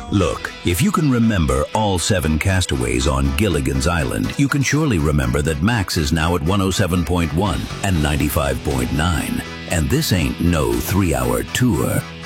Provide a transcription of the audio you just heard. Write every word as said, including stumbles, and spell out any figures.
Look, if you can remember all seven castaways on Gilligan's Island, you can surely remember that Max is now at one oh seven point one and ninety-five point nine. And this ain't no three-hour tour.